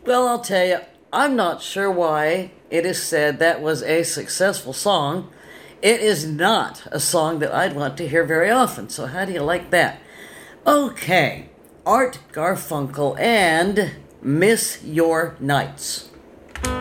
Well, I'll tell you, I'm not sure why it is said that was a successful song. It is not a song that I'd want to hear very often, so how do you like that? Okay, Art Garfunkel and Miss Your Nights.